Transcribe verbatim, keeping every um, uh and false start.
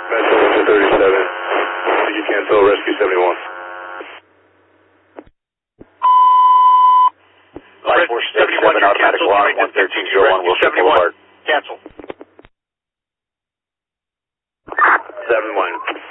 Metro one two thirty-seven. You cancel rescue seventy-one. Line four seventy-one, automatic alarm, one thirteen zero one, Wilshire Boulevard. Cancel. seven one.